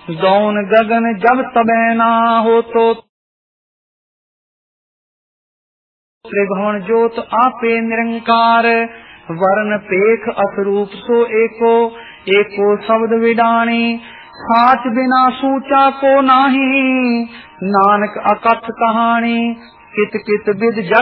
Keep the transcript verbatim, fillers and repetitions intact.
दौन गगन जब तबे ना हो तो त्रिभुवन ज्योत आपे निरंकार वर्ण पेख असरूप सो एको एको शब्द विडाणी साच बिना सूचा को नाही नानक अकथ कहानी कित कित विद जग